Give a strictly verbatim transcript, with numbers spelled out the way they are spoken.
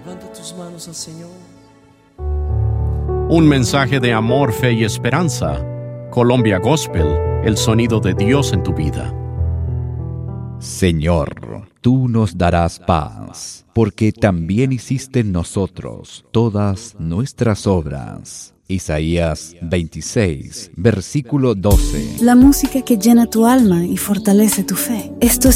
Levanta tus manos al Señor. Un mensaje de amor, fe y esperanza. Colombia Gospel, el sonido de Dios en tu vida. Señor, tú nos darás paz, porque también hiciste en nosotros todas nuestras obras. Isaías veintiséis, versículo doce. La música que llena tu alma y fortalece tu fe. Esto es